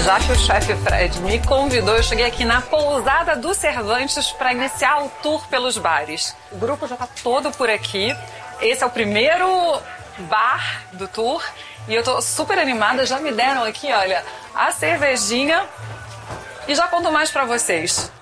já que o chefe Fred me convidou, eu cheguei aqui na Pousada do Cervantes para iniciar o tour pelos bares. O grupo já está todo por aqui. Esse é o primeiro bar do tour e eu tô super animada. Já me deram aqui, olha, a cervejinha e já conto mais para vocês.